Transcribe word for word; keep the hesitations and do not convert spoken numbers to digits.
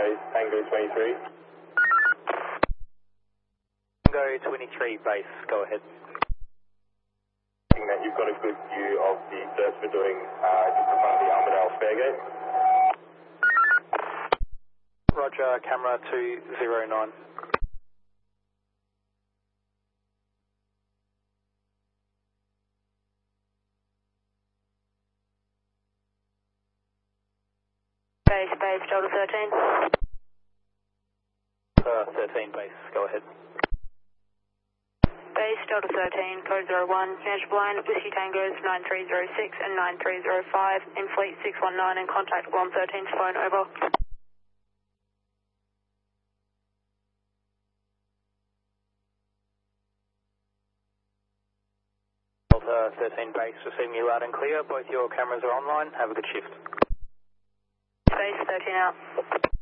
base, Tango twenty-three. Tango twenty-three base, go ahead. That you've got a good view of the search we're doing uh, just in front of the Armadale Fairgate. Roger, camera two zero nine. Base, base, Delta thirteen. Uh, thirteen base, go ahead. Base, Delta thirteen, code zero one, Nash Blind, Whiskey Tangos nine three zero six and nine three zero five, in fleet six one nine and contact one thirteen's phone, over. Delta thirteen base, receiving you loud and clear. Both your cameras are online. Have a good shift. Base thirteen out.